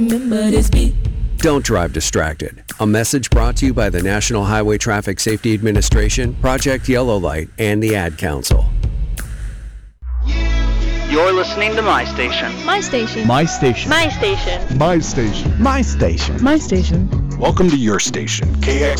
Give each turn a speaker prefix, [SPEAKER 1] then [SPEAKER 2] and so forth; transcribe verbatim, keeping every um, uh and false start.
[SPEAKER 1] Remember this beat.
[SPEAKER 2] Don't drive distracted. A message brought to you by the National Highway Traffic Safety Administration, Project Yellow Light, and the Ad Council.
[SPEAKER 3] You're listening to My Station.
[SPEAKER 4] My Station.
[SPEAKER 5] My Station.
[SPEAKER 4] My Station.
[SPEAKER 5] My Station.
[SPEAKER 6] My Station.
[SPEAKER 4] My Station.
[SPEAKER 6] Welcome to your station, K X